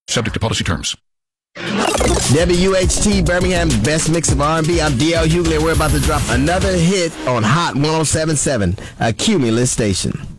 Subject to policy terms. WHT Birmingham's best mix of R&B. I'm DL Hughley. We're about to drop another hit on Hot 107.7, a Cumulus station.